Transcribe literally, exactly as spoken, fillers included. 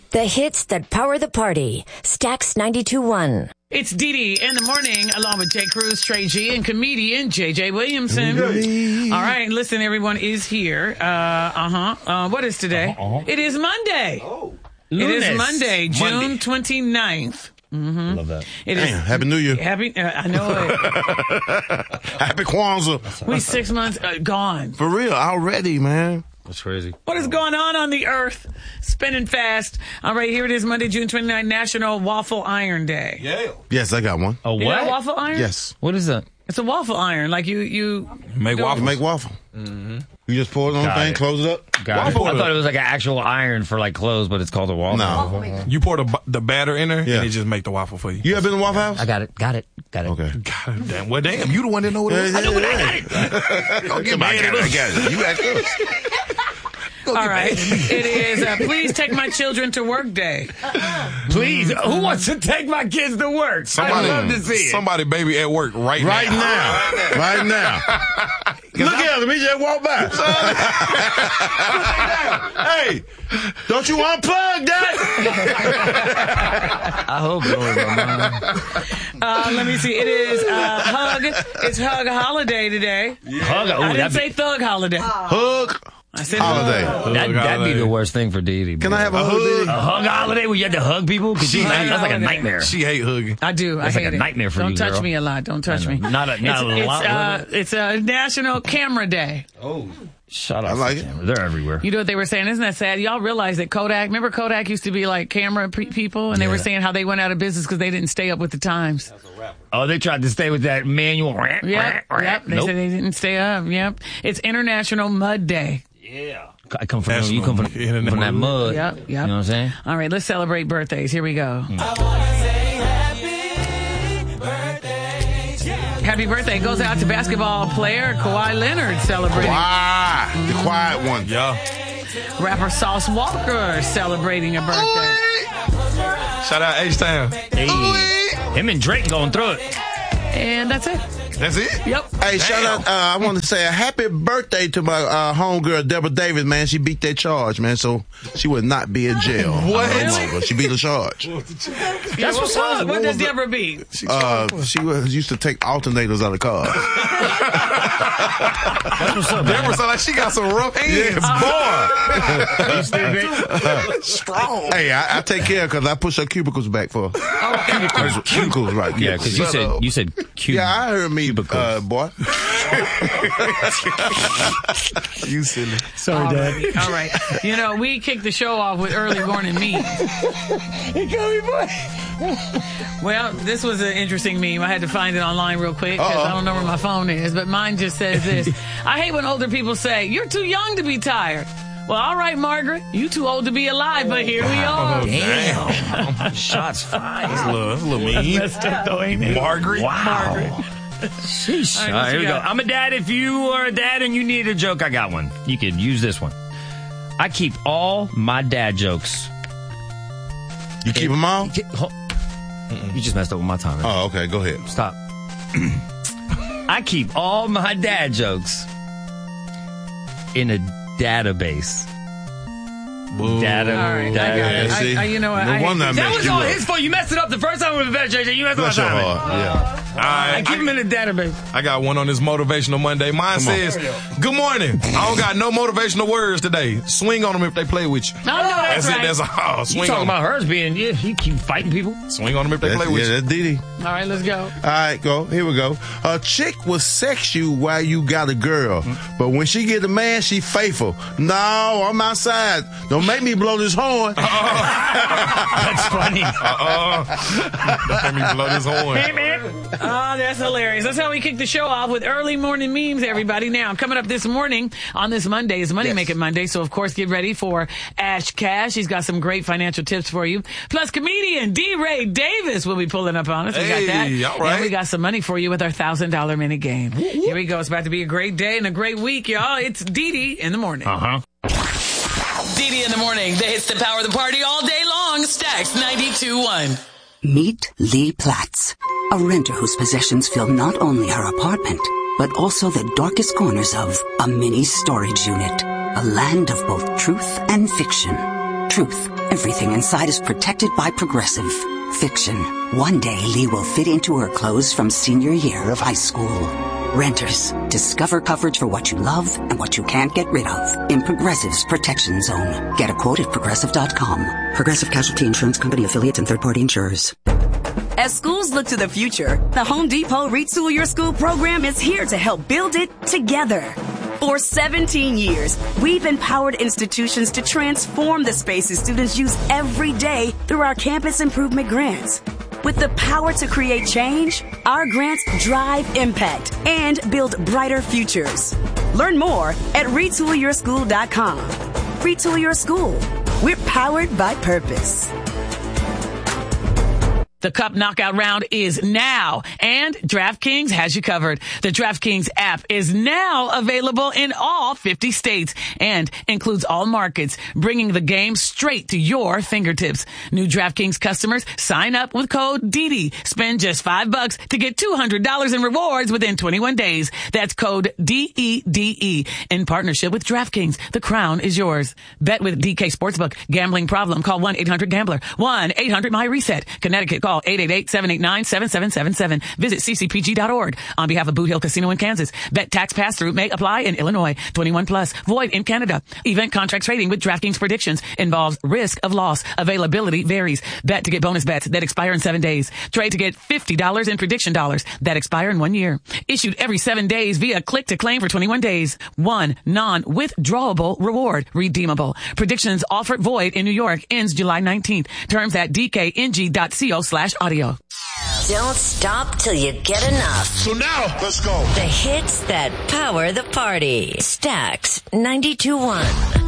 The hits that power the party. Stax ninety-two point one. It's Dee Dee in the morning, along with Jay Cruz, Trey G, and comedian J J Williamson. Hey. All right, listen, everyone is here. Uh, uh-huh. Uh, what is today? Uh-huh. It is Monday. Oh. It is Monday, June Monday. twenty-ninth. Mm-hmm. Love that. It Damn, is, Happy New Year. Happy, uh, I know it. Happy Kwanzaa. We six months uh, gone. For real, already, man. That's crazy. What is going on on the earth? Spinning fast. All right, here it is, Monday, June twenty-ninth, National Waffle Iron Day. Yeah. Yes, I got one. A what? You got a waffle iron? Yes. What is that? It's a waffle iron. Like you, you Make waffles. Make waffle. Mm-hmm. You just pour it on the Got thing, it. close it up. Got Waffle it. I it thought up. it was like an actual iron for like clothes, but it's called a waffle. No. You pour the bu- the batter in there, Yeah. and it just make the waffle for you. You ever been to Waffle House? I got it. Got it. Got it. Okay. God damn. Well, damn. You the one that know what it is. I know what I got it. Don't get my got it. I got it. You ask us. All right. It is uh, Please Take My Children to Work Day. Please, who wants to take my kids to work? Somebody, I'd love to see it. somebody baby at work right, Right now. now. Right now. Look at him. He just walked by. Hey, don't you unplug that? I hope so. Man. Uh, let me see. It is uh, Hug. It's Hug Holiday today. Hug. I Ooh, didn't that'd say be, Thug Holiday. Hug. I said Holiday. Hug. that, that'd be the worst thing for Dee Dee. Can I have a hug? a hug holiday where you had to hug people? Could you Hug imagine? That's like a holiday. nightmare. She hate hugging. I do. That's I like hate a it. nightmare for Don't you, touch girl. me a lot. Don't touch I me. know. Not a- not it's, a lot, It's, uh, was it's a National Camera Day. Shut up. I like it. They're everywhere. You know what they were saying? Isn't that sad? Y'all realize that Kodak, remember Kodak used to be like camera pre- people, and they were saying how they went out of business because they didn't stay up with the times. Oh, they tried to stay with that manual. Yep, yep. They Nope. said they didn't stay up. Yep. It's International Mud Day. Yeah. I come from National you come from, Internet from that mud. Yep, yep. You know what I'm saying? All right, let's celebrate birthdays. Here we go. Happy birthday goes out to basketball player Kawhi Leonard celebrating. Why? The quiet one. Yeah. Rapper Sauce Walker celebrating a birthday. Shout out H-Town. Hey. Him and Drake going through it. And that's it. That's it? Yep. Hey, shout out, uh, I want to say a happy birthday to my uh, homegirl, Deborah Davis, man. She beat that charge, man, so she would not be in jail. What? No longer. She beat the charge. That's what's up. What does Deborah beat? Uh, she was used to take alternators out of cars. That's what's up, Deborah man. sound like she got some rough hands. Boy. Strong. Hey, I, I take care of her because I push her cubicles back for her. Her cubicles, right. Yeah, because you Shut said up. you said cute. Yeah, I heard me, uh, boy. You silly. Sorry, All Dad. right. All right. You know, we kicked the show off with early morning memes. Well, this was an interesting meme. I had to find it online real quick because I don't know where my phone is. But mine just says this. I hate when older people say, you're too young to be tired. Well, all right, Margaret. You too old to be alive, but here we are. Damn. Shots fired. That's a little, that's a little mean. Messed up though, ain't it? Margaret. Wow. Sheesh. All right, All what right, here you we go. got? I'm a dad. If you are a dad and you need a joke, I got one. You could use this one. I keep all my dad jokes. You keep them all? You just messed up with my time. Oh, okay. Go ahead. Stop. I keep all my dad jokes in a database. Data. All right, I got data. it. I, I, you know what? No I wonder I hate That messed was you all up. his fault. You messed it up the first time with the vet, J J. You messed Bless up your my heart. time. Yeah. I I, keep him in the database. I got one on this motivational Monday. Mine says, good morning. I don't got no motivational words today. Swing on them if they play with you. No, no, that's, That's right. it. That's all. You Swing talking on them. about hers being, yeah, you keep fighting people. Swing on them if they That's, play with yeah, you. that's Dee Dee. All right, let's go. All right, go. Here we go. A chick will sex you while you got a girl, but when she get a man, she faithful. No, I'm outside. Don't make me blow this horn. That's funny. Uh-uh. Don't make me blow this horn. Oh, that's hilarious. That's how we kick the show off with early morning memes, everybody. Now, coming up this morning on this Monday is Money Yes. Making Monday. So, of course, get ready for Ash Cash. He's got some great financial tips for you. Plus, comedian D. Ray Davis will be pulling up on us. We Hey, got that. all right. And we got some money for you with our one thousand dollars minute game. Here we go. It's about to be a great day and a great week, y'all. It's Dee Dee in the morning. Uh-huh. Dee Dee in the morning. The hits that power the party all day long. Stax ninety-two point one. Meet Lee Platts, a renter whose possessions fill not only her apartment, but also the darkest corners of a mini storage unit. A land of both truth and fiction. Truth Everything inside is protected by Progressive. Fiction. One day Lee will fit into her clothes from senior year of high school. Renters. Discover coverage for what you love and what you can't get rid of in Progressive's Protection Zone. Get a quote at progressive dot com. Progressive Casualty Insurance Company affiliates and third-party insurers. As schools look to the future, the Home Depot Retool Your School program is here to help build it together. For seventeen years, we've empowered institutions to transform the spaces students use every day through our campus improvement grants. With the power to create change, our grants drive impact and build brighter futures. Learn more at retool your school dot com. Retool Your School. We're powered by purpose. The Cup Knockout Round is now, and DraftKings has you covered. The DraftKings app is now available in all fifty states and includes all markets, bringing the game straight to your fingertips. New DraftKings customers sign up with code D D. Spend just five bucks to get two hundred dollars in rewards within twenty-one days. That's code D E D E in partnership with DraftKings. The crown is yours. Bet with D K Sportsbook. Gambling problem? Call one eight hundred gambler. one eight hundred my reset. Connecticut, call eight eight eight, seven eight nine, seven seven seven seven. Visit c c p g dot org. On behalf of Boot Hill Casino in Kansas, bet tax pass-through may apply in Illinois. twenty-one plus. Void in Canada. Event contract trading with DraftKings predictions involves risk of loss. Availability varies. Bet to get bonus bets that expire in seven days. Trade to get fifty dollars in prediction dollars that expire in one year. Issued every seven days via click to claim for twenty-one days. One non-withdrawable reward. Redeemable. Predictions offered void in New York. Ends July nineteenth. Terms at d k n g dot co slash audio. Don't stop till you get enough. So now, let's go. The hits that power the party. Stax ninety-two point one.